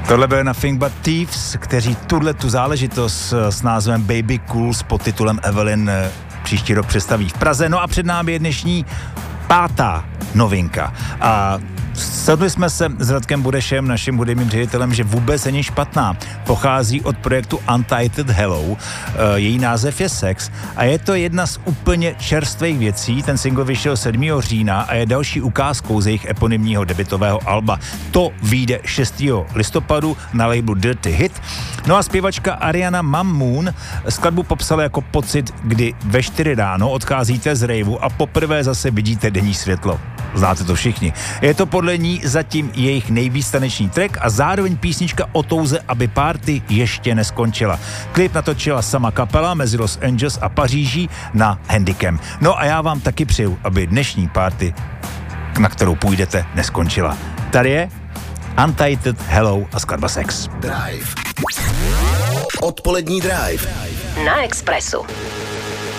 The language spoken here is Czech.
Tohle byl Nothing But Thieves, kteří tu záležitost s názvem Baby Cool s podtitulem Evelyn příští rok představí v Praze. No a před námi je dnešní 5. novinka. A shodli jsme se s Radkem Budešem, naším hudebním ředitelem, že vůbec není špatná. Pochází od projektu Untitled Hello, její název je Sex a je to jedna z úplně čerstvých věcí. Ten single vyšel 7. října a je další ukázkou z jejich eponymního debutového alba. To vyjde 6. listopadu na labelu Dirty Hit. No a zpěvačka Ariana Mammoon skladbu popsala jako pocit, kdy ve 4 ráno odcházíte z raveu a poprvé zase vidíte denní světlo. Znáte to všichni. Je to podle ní zatím jejich nejvíc taneční track a zároveň písnička o touze, aby party ještě neskončila. Klip natočila sama kapela mezi Los Angeles a Paříží na Handicam. No a já vám taky přeju, aby dnešní party, na kterou půjdete, neskončila. Tady je Untitled Hello a skladba Sex. Drive. Odpolední Drive. Na Expressu.